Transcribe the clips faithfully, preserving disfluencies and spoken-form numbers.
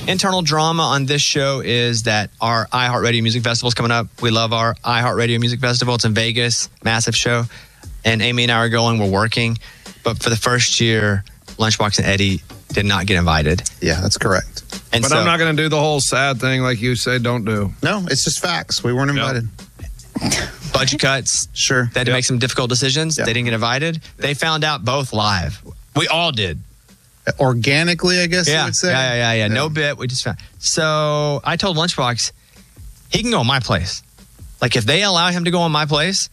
Internal drama on this show is that our iHeartRadio Music Festival is coming up. We love our iHeartRadio Music Festival. It's in Vegas, massive show. And Amy and I are going. We're working. But for the first year, Lunchbox and Eddie did not get invited. Yeah, that's correct. And but so, I'm not going to do the whole sad thing like you say don't do. No, it's just facts. We weren't invited. Yep. Budget cuts. Sure. They had to yep. make some difficult decisions. Yep. They didn't get invited. Yep. They found out both live. We all did. Organically, I guess yeah. you would say. Yeah, yeah, yeah, yeah. No bit. We just found. So I told Lunchbox, he can go on my place. Like if they allow him to go on my place,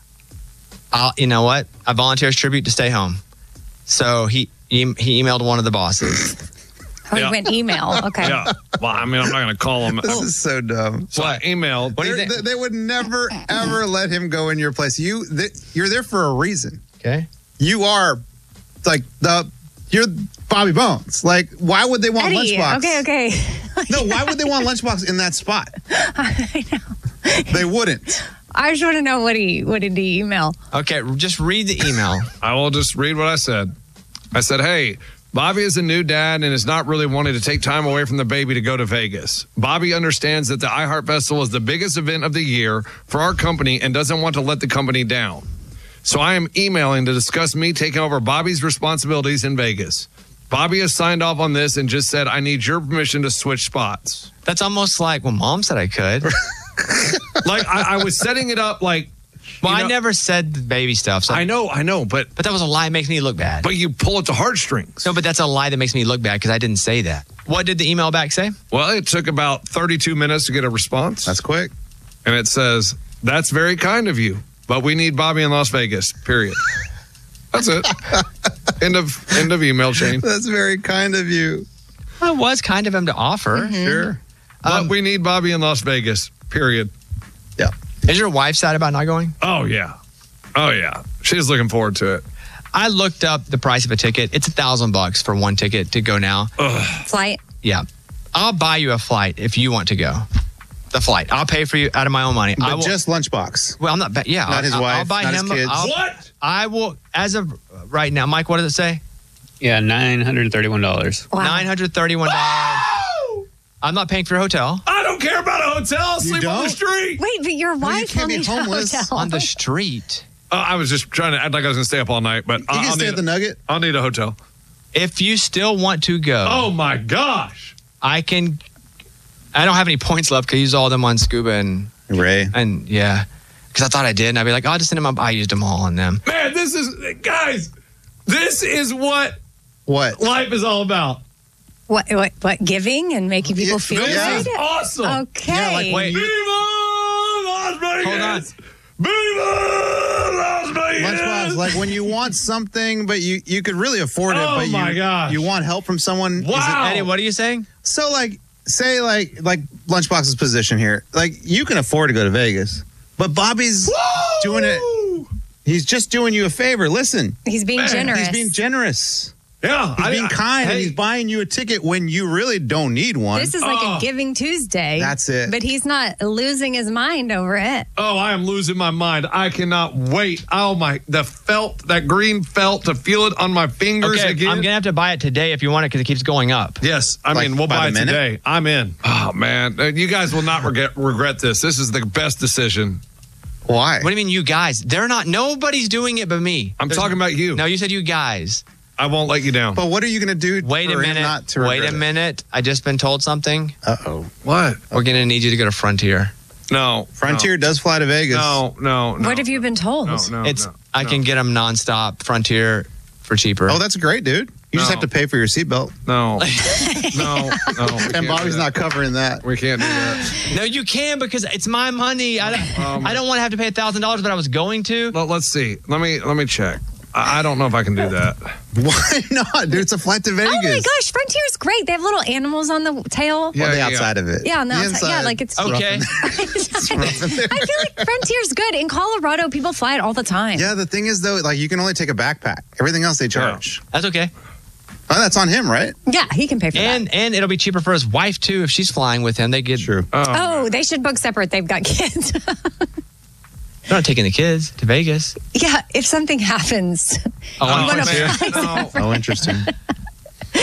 I'll, you know what? I volunteer as tribute to stay home. So he he, he emailed one of the bosses. Oh, yeah. he went email. Okay. Yeah. Well, I mean, I'm not going to call him. This is so dumb. So I emailed. What do you think? They, they would never, ever let him go in your place. You, they, you're there for a reason. Okay. You are like the, you're Bobby Bones. Like, why would they want Eddie, Lunchbox? Okay, okay. No, why would they want Lunchbox in that spot? I know. They wouldn't. I just want to know what he, what did he email? Okay, just read the email. I will just read what I said. I said, hey, Bobby is a new dad and is not really wanting to take time away from the baby to go to Vegas. Bobby understands that the iHeart Festival is the biggest event of the year for our company and doesn't want to let the company down. So I am emailing to discuss me taking over Bobby's responsibilities in Vegas. Bobby has signed off on this and just said, I need your permission to switch spots. That's almost like, well, Mom said I could. Like, I, I was setting it up like, well, you know, I never said the baby stuff. So I know, I know, but... But that was a lie that makes me look bad. But you pull at the heartstrings. No, but that's a lie that makes me look bad because I didn't say that. What did the email back say? Well, it took about thirty-two minutes to get a response. That's quick. And it says, that's very kind of you, but we need Bobby in Las Vegas, period. That's it. End of end of email chain. That's very kind of you. Well, it was kind of him to offer. Mm-hmm. Sure. But Um, we need Bobby in Las Vegas, period. Yeah. Is your wife sad about not going? Oh, yeah. Oh, yeah. She's looking forward to it. I looked up the price of a ticket. It's a thousand bucks for one ticket to go now. Ugh. Flight? Yeah. I'll buy you a flight if you want to go. The flight. I'll pay for you out of my own money. But I will, just Lunchbox. well, I'm not, ba- yeah. Not I'll, his I'll, wife, I'll buy not him. his kids. I'll, What? I will, as of right now, Mike, what does it say? Yeah, nine hundred thirty-one dollars. Wow. nine hundred thirty-one dollars. Wow! I'm not paying for a hotel. I don't care about a hotel. I'll sleep on the don't? street. Wait, but your wife can't will be need a homeless hotel. On the street. Uh, I was just trying to act like I was going to stay up all night, but You I'll, can I'll stay need at the a, Nugget. I'll need a hotel. If you still want to go, Oh, my gosh. I can. I don't have any points left because I used all of them on Scuba and, Ray. and yeah. Because I thought I did. And I'd be like, oh, I'll just send them up. I used them all on them. Man, this is, guys, this is what What? life is all about. What, what, what, giving and making people Yeah, feel This yeah. is good? awesome. Okay. Yeah, like when Viva Las Vegas! Hold on. Viva Las Vegas! Lunchbox, like when you want something, but you, you could really afford it, Oh, but my you, gosh. you want help from someone. Is it- Wow. Eddie, what are you saying? So like, say like like Lunchbox's position here, like you can afford to go to Vegas, but Bobby's Woo! doing it. He's just doing you a favor. Listen, He's being Man, generous. he's being generous. Yeah. He's I- being I- kind, hey, and he's buying you a ticket when you really don't need one. This is like Oh. a Giving Tuesday. That's it. But he's not losing his mind over it. Oh, I am losing my mind. I cannot wait. Oh, my. The felt, that green felt, to feel it on my fingers Okay, again. I'm going to have to buy it today if you want it because it keeps going up. Yes, I Like mean, we'll by buy the it minute? today. I'm in. Oh, man. Uh, You guys will not regret, regret this. This is the best decision. Why? What do you mean, you guys? They're not. Nobody's doing it but me. I'm There's- talking about you. No, you said you guys. I won't let you down. But what are you going to do? Wait a for him minute. Not to Wait a minute. I just been told something. Uh oh. What? We're going to need you to go to Frontier. No. Frontier does fly to Vegas. No, no, no. What have you been told? No, no, it's no, I no. can get them nonstop Frontier for cheaper. Oh, that's great, dude. You just No. have to pay for your seatbelt. No. no, no. we And can't Bobby's do that. not covering that. We can't do that. no, you can because it's my money. I don't, Um, I don't want to have to pay a thousand dollars, but I was going to. Well, let's see. Let me let me check. I, I don't know if I can do that. Why not, dude? It's a flight to Vegas. Oh my gosh, Frontier's great. They have little animals on the tail. Yeah, Well, the yeah, outside of it. Yeah, on the The outside. Yeah, inside. like it's Okay. It's rough in there. I feel like Frontier's good. In Colorado, people fly it all the time. Yeah, the thing is though, like you can only take a backpack. Everything else they charge. That's okay. Oh, that's on him, right? Yeah, he can pay for And that. and it'll be cheaper for his wife too if she's flying with him. They get. True. Oh, they should book separate. They've got kids. They're not taking the kids to Vegas. Yeah, if something happens, Oh, you on want to Frontier? fly No. separate. Oh, interesting.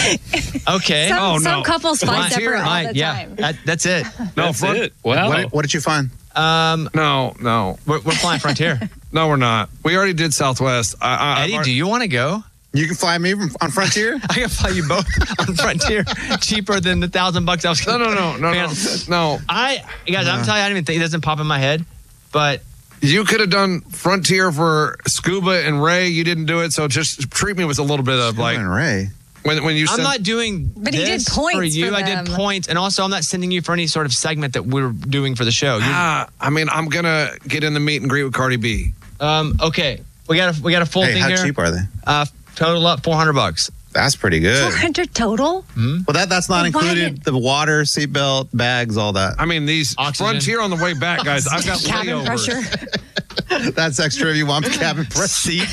Okay. Some, Oh, some no. couples fly Frontier, separate all Mike, the yeah, time. that, that's it. No, That's front- it. Wow. What, what did you find? Um, No, no, we're, we're flying Frontier. no, we're not. We already did Southwest. I, I, Eddie, I've do you want to go? You can fly me from, on Frontier? I can fly you both on Frontier, cheaper than the thousand bucks I was. No, gonna no, no, no, no, no. I guys, I'm telling you, I don't even think it doesn't pop in my head, but You could have done Frontier for Scuba and Ray. You didn't do it, so just treat me with a little bit of like and Ray. when when you I'm sent. not doing But he did this points for you. for I did them. points, and also I'm not sending you for any sort of segment that we're doing for the show. You're- Ah, I mean, I'm gonna get in the meet and greet with Cardi B. um, okay, we got a we got a full Hey, thing how here. cheap are they? Uh, total up four hundred bucks. That's pretty good. four hundred total? Well, that that's not Why included did- the water, seatbelt, bags, all that. I mean, these Oxygen. Frontier on the way back, guys. I've got Cabin layovers. pressure. That's extra if you want the cabin press seat.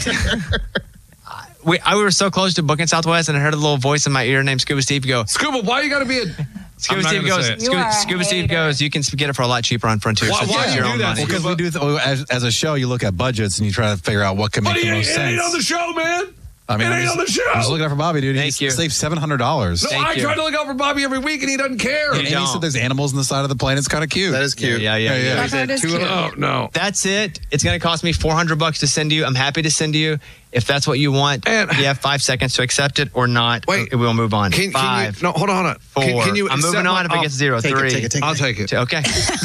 We I, we were so close to booking Southwest, and I heard a little voice in my ear named Scuba Steve go. Scuba, why you got to be a? Scuba I'm not Steve gonna goes. say it. You Scuba, are a Scuba Steve hater. goes. You can get it for a lot cheaper on Frontier. Why- so why it's do your you own do that, money. Scuba? Because we do, th- as, as a show, you look at budgets and you try to figure out what can make But the it ain't, most it sense. ain't on the show, man. I mean, it I'm ain't just, on the show. I'm just looking out for Bobby, dude. Thank He you. saved seven hundred dollars. No, Thank I you. try to look out for Bobby every week, and he doesn't care. And he don't. said there's animals on the side of the plane. It's kind of cute. That is cute. Yeah, yeah, yeah. Yeah, yeah. That is cute. Oh no. That's it. It's going to cost me four hundred bucks to send you. I'm happy to send you. If that's what you want, And- you have five seconds to accept it or not. Wait. and we'll move on. Can, Five, can you? No, hold on, hold on. four. Can, can you? I'm set moving my- on if it I'll- gets zero. Take Three. it, take it, take it. I'll take it. two. Okay.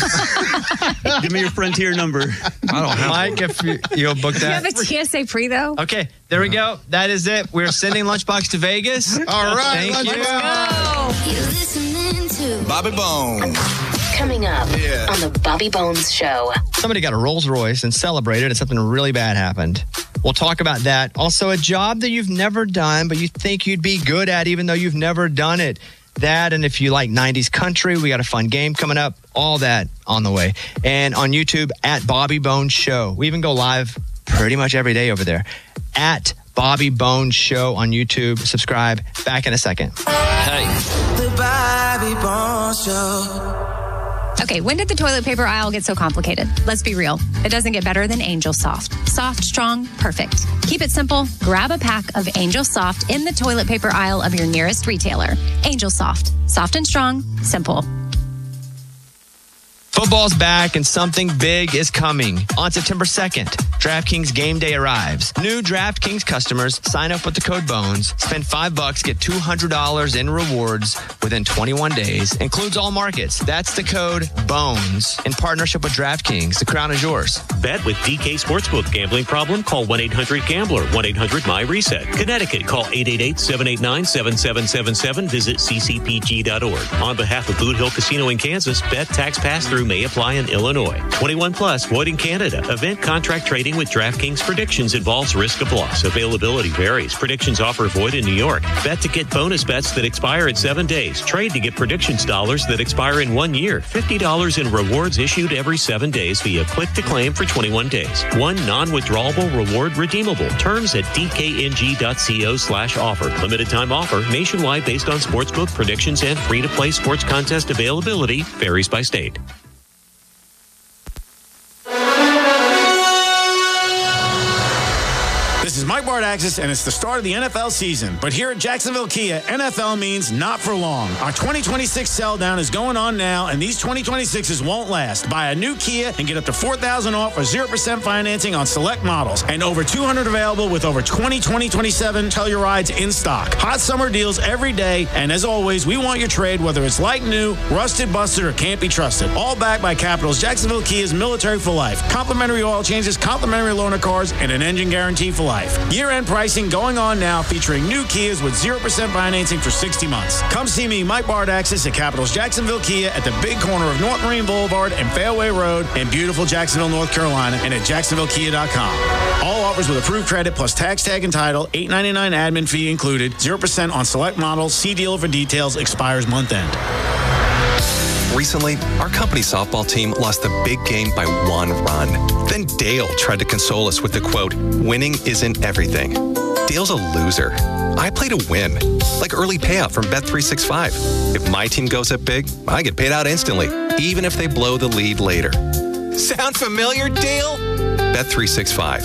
Give me your Frontier number. I don't have. Mike, if you, you'll book Do you have that. a T S A pre, though? Okay, there we go. That is it. We're sending Lunchbox to Vegas. All right, Thank you. Lunchbox. You're listening to Bobby Bones. Coming Up on the Bobby Bones Show. Somebody got a Rolls Royce and celebrated, and something really bad happened. We'll talk about that. Also, a job that you've never done, but you think you'd be good at, even though you've never done it. That, and if you like nineties country, we got a fun game coming up. All that on the way. And on YouTube, at Bobby Bones Show. We even go live pretty much every day over there. At Bobby Bones Show on YouTube. Subscribe. Back in a second. Hey. The Bobby Bones Show. Okay, when did the toilet paper aisle get so complicated? Let's be real. It doesn't get better than Angel Soft. Soft, strong, perfect. Keep it simple. Grab a pack of Angel Soft in the toilet paper aisle of your nearest retailer. Angel Soft. Soft and strong. Simple. Football's back and something big is coming. On September second, DraftKings Game Day arrives. New DraftKings customers sign up with the code BONES, spend five bucks, get two hundred dollars in rewards within twenty-one days. Includes all markets. That's the code BONES in partnership with DraftKings. The crown is yours. Bet with D K Sportsbook. Gambling problem? Call one eight hundred gambler, one eight hundred my reset. Connecticut, call eight eight eight, seven eight nine, seven seven seven seven. Visit c c p g dot org. On behalf of Boot Hill Casino in Kansas, bet tax pass-through may apply in Illinois. twenty-one plus, void in Canada. Event contract trading with DraftKings Predictions involves risk of loss. Availability varies. Predictions offer void in New York. Bet to get bonus bets that expire in seven days. Trade to get predictions dollars that expire in one year. fifty dollars in rewards issued every seven days via click to claim for twenty-one days. One non-withdrawable reward redeemable. Terms at d k n g dot co slash offer. Limited time offer. Nationwide based on sportsbook predictions and free-to-play sports contest availability. Varies by state. This is Mike Bardaxis, and it's the start of the N F L season. But here at Jacksonville Kia, N F L means not for long. Our twenty twenty-six sell down is going on now, and these twenty twenty-sixes won't last. Buy a new Kia and get up to four thousand dollars off or zero percent financing on select models. And over two hundred available with over twenty twenty twenty-seven Tellurides in stock. Hot summer deals every day, and as always, we want your trade, whether it's like new, rusted, busted, or can't be trusted. All backed by Capital's Jacksonville Kia's Military for Life. Complimentary oil changes, complimentary loaner cars, and an engine guarantee for life. Year-end pricing going on now, featuring new Kias with zero percent financing for sixty months. Come see me, Mike Bardaxis, at Capital's Jacksonville Kia at the big corner of North Marine Boulevard and Fairway Road in beautiful Jacksonville, North Carolina, and at jacksonville kia dot com. All offers with approved credit plus tax tag and title, eight ninety-nine admin fee included, zero percent on select models. See dealer for details. Expires month end. Recently, our company softball team lost the big game by one run. Then Dale tried to console us with the quote, "Winning isn't everything." Dale's a loser. I play to win, like early payout from Bet three sixty-five. If my team goes up big, I get paid out instantly, even if they blow the lead later. Sound familiar, Dale? Bet three sixty-five.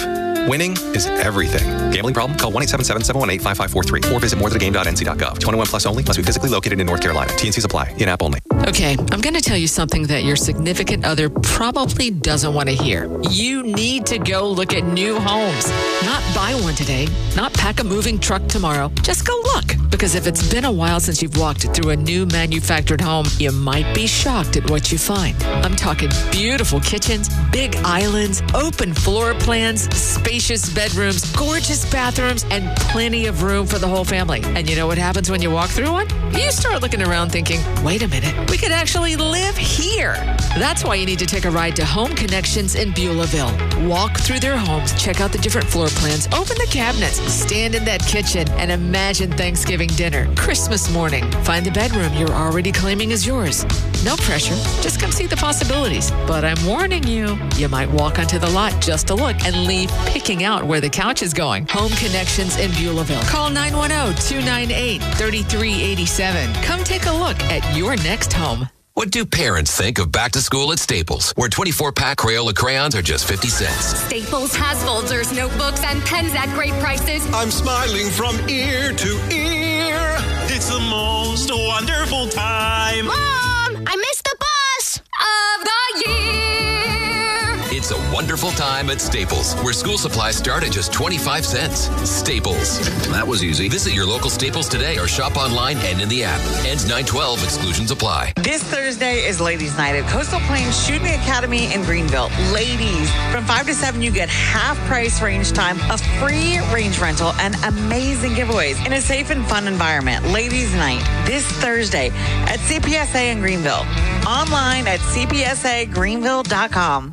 Winning is everything. Gambling problem? Call one eight seven seven, seven one eight, five five four three or visit more than a game dot n c dot gov. twenty-one plus only. Must be physically located in North Carolina. T N Cs apply. In-app only. Okay, I'm going to tell you something that your significant other probably doesn't want to hear. You need to go look at new homes. Not buy one today, not pack a moving truck tomorrow. Just go look. Because if it's been a while since you've walked through a new manufactured home, you might be shocked at what you find. I'm talking beautiful kitchens, big islands, open floor plans, spacious bedrooms, gorgeous bathrooms, and plenty of room for the whole family. And you know what happens when you walk through one? You start looking around thinking, wait a minute, we could actually live here. That's why you need to take a ride to Home Connections in Beulahville. Walk through their homes, check out the different floor plans, open the cabinets, stand in that kitchen, and imagine Thanksgiving dinner, Christmas morning. Find the bedroom you're already claiming is yours. No pressure. Just come see the possibilities. But I'm warning you, you might walk onto the lot just to look and leave picking out where the couch is going. Home Connections in Beulahville. Call nine one zero, two nine eight, three three eight seven. Come take a look at your next home. What do parents think of back to school at Staples, where twenty-four pack Crayola crayons are just fifty cents? Staples has folders, notebooks, and pens at great prices. I'm smiling from ear to ear. It's the most wonderful time. Mom, I missed the bus of the year. It's a wonderful time at Staples, where school supplies start at just twenty-five cents. Staples. That was easy. Visit your local Staples today or shop online and in the app. Ends nine twelve. Exclusions apply. This Thursday is Ladies Night at Coastal Plains Shooting Academy in Greenville. Ladies, from five to seven, you get half price range time, a free range rental, and amazing giveaways in a safe and fun environment. Ladies Night this Thursday at C P S A in Greenville. Online at c p s a greenville dot com.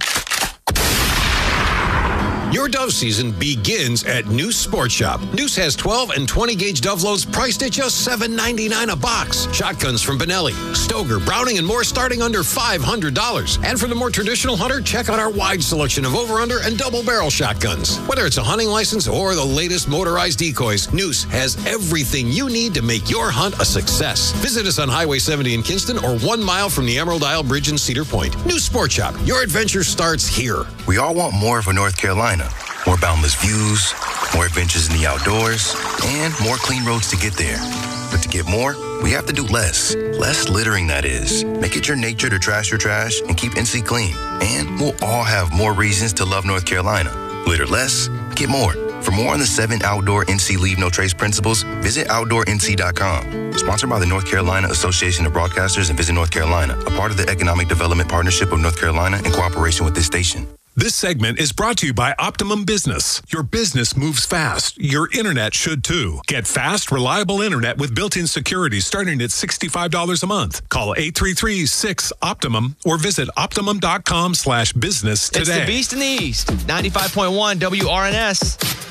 Your dove season begins at Noose Sports Shop. Noose has twelve and twenty gauge dove loads priced at just seven ninety-nine a box. Shotguns from Benelli, Stoger, Browning, and more starting under five hundred dollars. And for the more traditional hunter, check out our wide selection of over-under and double barrel shotguns. Whether it's a hunting license or the latest motorized decoys, Noose has everything you need to make your hunt a success. Visit us on Highway seventy in Kinston or one mile from the Emerald Isle Bridge in Cedar Point. Noose Sports Shop. Your adventure starts here. We all want more for North Carolina. More boundless views, more adventures in the outdoors, and more clean roads to get there. But to get more, we have to do less. Less littering, that is. Make it your nature to trash your trash and keep N C clean. And we'll all have more reasons to love North Carolina. Litter less, get more. For more on the seven outdoor N C Leave No Trace principles, visit outdoor n c dot com. Sponsored by the North Carolina Association of Broadcasters and Visit North Carolina, a part of the Economic Development Partnership of North Carolina in cooperation with this station. This segment is brought to you by Optimum Business. Your business moves fast. Your internet should too. Get fast, reliable internet with built-in security starting at sixty-five dollars a month. Call eight three three, six, Optimum or visit optimum dot com slash business today. It's the Beast in the East, ninety-five point one W R N S.